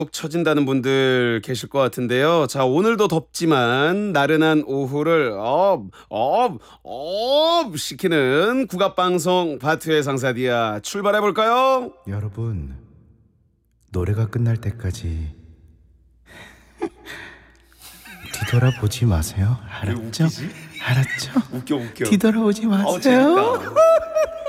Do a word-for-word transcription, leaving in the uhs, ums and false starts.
푹 처진다는 분들 계실 것 같은데요. 자, 오늘도 덥지만 나른한 오후를 업, 업, 업 시키는 국악방송 바투의 상사디아 출발해 볼까요? 여러분, 노래가 끝날 때까지 뒤돌아보지 마세요. 왜 알았죠? 웃기지? 알았죠? 웃겨 웃겨. 뒤돌아오지 아우 마세요. 재밌다.